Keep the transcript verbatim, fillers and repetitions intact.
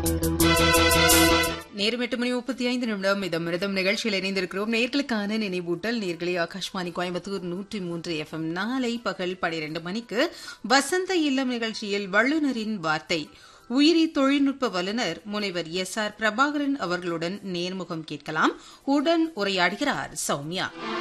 நேரம் எட்டு மணி முப்பத்தி ஐந்து நிமிடம் இதம் மிருதம் நிகழ்ச்சியில் இணைந்திருக்கிறோம். நேர்களுக்கான நினைவூட்டல் நேர்களை ஆகாஷ்வாணி கோயம்புத்தூர் நூற்றி மூன்று எஃப் எம் நாளை பகல் பனிரெண்டு மணிக்கு வசந்த இல்லம் நிகழ்ச்சியில் வல்லுநரின் வார்த்தை உயிரி தொழில்நுட்ப வல்லுநர் முனைவர் எஸ் ஆர் பிரபாகரன் அவர்களுடன் நேர்முகம் கேட்கலாம். உடன் உரையாடுகிறார் சௌமியா.